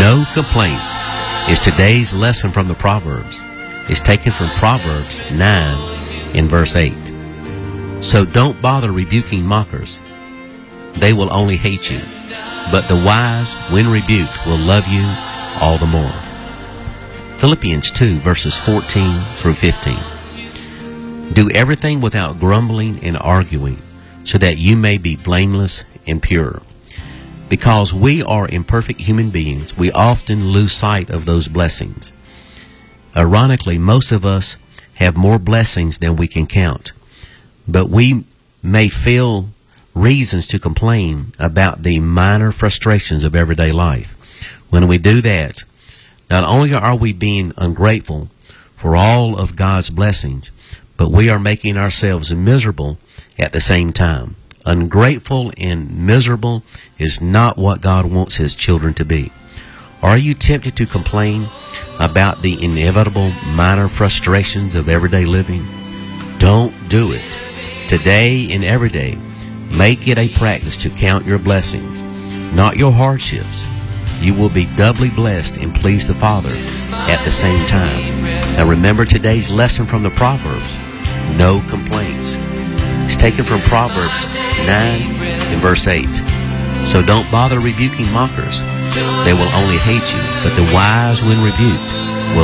No complaints is today's lesson from the Proverbs. It's taken from Proverbs 9 in verse 8. So don't bother rebuking mockers. They will only hate you. But the wise, when rebuked, will love you all the more. Philippians 2 verses 14 through 15. Do everything without grumbling and arguing, so that you may be blameless and pure. Because we are imperfect human beings, we often lose sight of those blessings. Ironically, most of us have more blessings than we can count. But we may feel reasons to complain about the minor frustrations of everyday life. When we do that, not only are we being ungrateful for all of God's blessings, but we are making ourselves miserable at the same time. Ungrateful and miserable is not what God wants His children to be. Are you tempted to complain about the inevitable minor frustrations of everyday living? Don't do it. Today and every day, make it a practice to count your blessings, not your hardships. You will be doubly blessed and please the Father at the same time. Now remember today's lesson from the Proverbs. No complaints. It's taken from Proverbs 9 and verse 8. So don't bother rebuking mockers. They will only hate you, but the wise, when rebuked,